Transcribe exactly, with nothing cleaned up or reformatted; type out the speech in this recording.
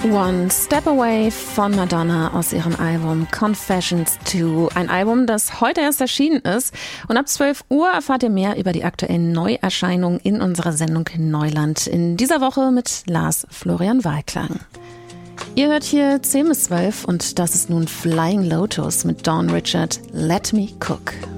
One Step Away von Madonna aus ihrem Album Confessions two. Ein Album, das heute erst erschienen ist. Und ab zwölf Uhr erfahrt ihr mehr über die aktuellen Neuerscheinungen in unserer Sendung Neuland. In dieser Woche mit Lars Florian Walklang. Ihr hört hier zehn bis zwölf und das ist nun Flying Lotus mit Dawn Richard, Let Me Cook.